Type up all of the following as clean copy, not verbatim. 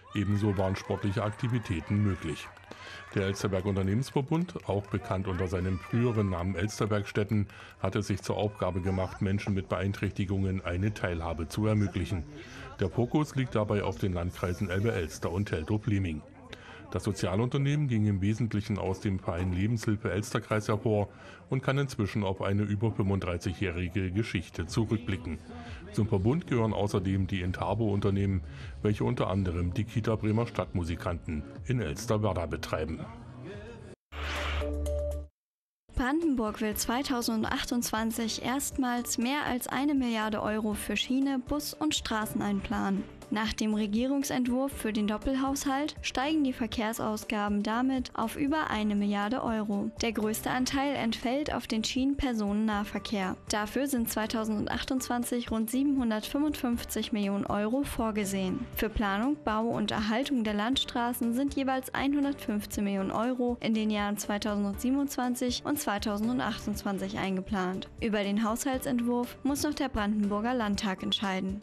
Ebenso waren sportliche Aktivitäten möglich. Der Elsterberg Unternehmensverbund, auch bekannt unter seinem früheren Namen Elsterwerkstätten, hat es sich zur Aufgabe gemacht, Menschen mit Beeinträchtigungen eine Teilhabe zu ermöglichen. Der Fokus liegt dabei auf den Landkreisen Elbe-Elster und Teltow-Fleming. Das Sozialunternehmen ging im Wesentlichen aus dem Verein Lebenshilfe Elsterkreis hervor und kann inzwischen auf eine über 35-jährige Geschichte zurückblicken. Zum Verbund gehören außerdem die Intabo-Unternehmen, welche unter anderem die Kita Bremer Stadtmusikanten in Elsterwerda betreiben. Brandenburg will 2028 erstmals mehr als 1 Milliarde Euro für Schiene, Bus und Straßen einplanen. Nach dem Regierungsentwurf für den Doppelhaushalt steigen die Verkehrsausgaben damit auf über 1 Milliarde Euro. Der größte Anteil entfällt auf den Schienenpersonennahverkehr. Dafür sind 2028 rund 755 Millionen Euro vorgesehen. Für Planung, Bau und Erhaltung der Landstraßen sind jeweils 115 Millionen Euro in den Jahren 2027 und 2028 eingeplant. Über den Haushaltsentwurf muss noch der Brandenburger Landtag entscheiden.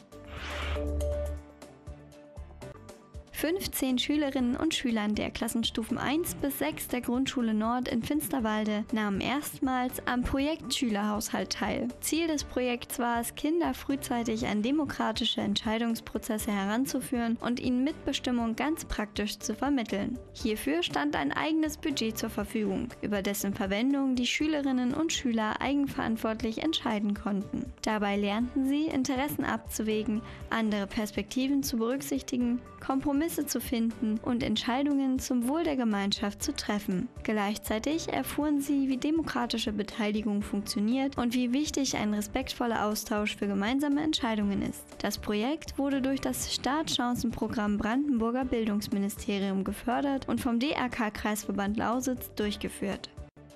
15 Schülerinnen und Schülern der Klassenstufen 1 bis 6 der Grundschule Nord in Finsterwalde nahmen erstmals am Projekt Schülerhaushalt teil. Ziel des Projekts war es, Kinder frühzeitig an demokratische Entscheidungsprozesse heranzuführen und ihnen Mitbestimmung ganz praktisch zu vermitteln. Hierfür stand ein eigenes Budget zur Verfügung, über dessen Verwendung die Schülerinnen und Schüler eigenverantwortlich entscheiden konnten. Dabei lernten sie, Interessen abzuwägen, andere Perspektiven zu berücksichtigen, Kompromisse zu finden und Entscheidungen zum Wohl der Gemeinschaft zu treffen. Gleichzeitig erfuhren sie, wie demokratische Beteiligung funktioniert und wie wichtig ein respektvoller Austausch für gemeinsame Entscheidungen ist. Das Projekt wurde durch das Startchancenprogramm Brandenburger Bildungsministerium gefördert und vom DRK-Kreisverband Lausitz durchgeführt.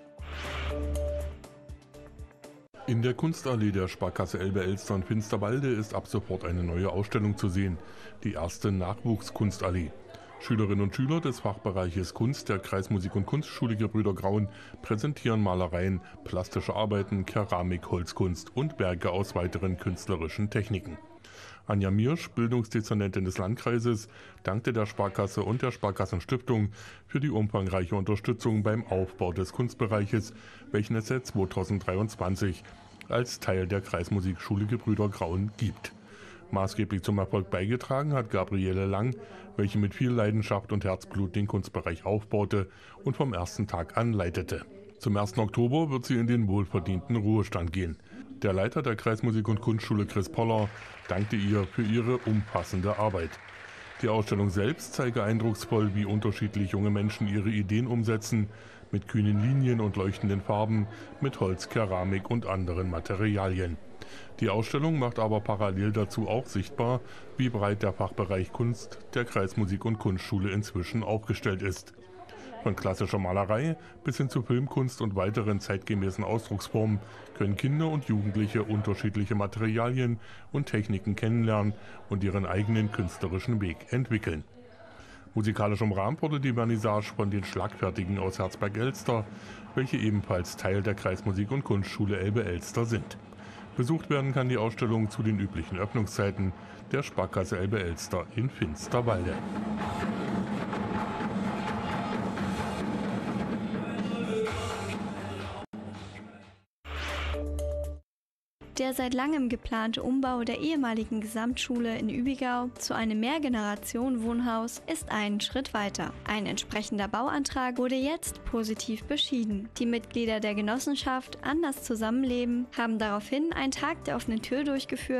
In der Kunstallee der Sparkasse Elbe-Elster und Finsterwalde ist ab sofort eine neue Ausstellung zu sehen, die erste Nachwuchskunstallee. Schülerinnen und Schüler des Fachbereiches Kunst der Kreismusik- und Kunstschule Gebrüder Grauen präsentieren Malereien, plastische Arbeiten, Keramik, Holzkunst und Werke aus weiteren künstlerischen Techniken. Anja Miersch, Bildungsdezernentin des Landkreises, dankte der Sparkasse und der Sparkassenstiftung für die umfangreiche Unterstützung beim Aufbau des Kunstbereiches, welchen es seit 2023 als Teil der Kreismusikschule Gebrüder Grauen gibt. Maßgeblich zum Erfolg beigetragen hat Gabriele Lang, welche mit viel Leidenschaft und Herzblut den Kunstbereich aufbaute und vom ersten Tag an leitete. Zum 1. Oktober wird sie in den wohlverdienten Ruhestand gehen. Der Leiter der Kreismusik- und Kunstschule Chris Poller dankte ihr für ihre umfassende Arbeit. Die Ausstellung selbst zeige eindrucksvoll, wie unterschiedlich junge Menschen ihre Ideen umsetzen, mit kühnen Linien und leuchtenden Farben, mit Holz, Keramik und anderen Materialien. Die Ausstellung macht aber parallel dazu auch sichtbar, wie breit der Fachbereich Kunst der Kreismusik- und Kunstschule inzwischen aufgestellt ist. Von klassischer Malerei bis hin zu Filmkunst und weiteren zeitgemäßen Ausdrucksformen können Kinder und Jugendliche unterschiedliche Materialien und Techniken kennenlernen und ihren eigenen künstlerischen Weg entwickeln. Musikalisch umrahmt wurde die Vernissage von den Schlagfertigen aus Herzberg-Elster, welche ebenfalls Teil der Kreismusik- und Kunstschule Elbe-Elster sind. Besucht werden kann die Ausstellung zu den üblichen Öffnungszeiten der Sparkasse Elbe-Elster in Finsterwalde. Der seit langem geplante Umbau der ehemaligen Gesamtschule in Übigau zu einem Mehrgenerationen-Wohnhaus ist einen Schritt weiter. Ein entsprechender Bauantrag wurde jetzt positiv beschieden. Die Mitglieder der Genossenschaft Anders Zusammenleben haben daraufhin einen Tag der offenen Tür durchgeführt